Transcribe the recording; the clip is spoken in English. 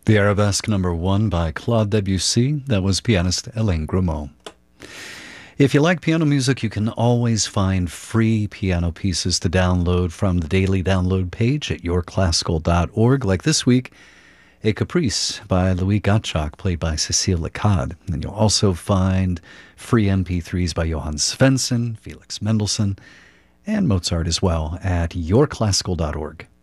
The Arabesque number 1 by Claude Debussy. That was pianist Alain Grimaud. If you like piano music, you can always find free piano pieces to download from the daily download page at yourclassical.org. Like this week, a Caprice by Louis Gottschalk, played by Cécile Lecade. And you'll also find free MP3s by Johann Svensson, Felix Mendelssohn, and Mozart as well at yourclassical.org.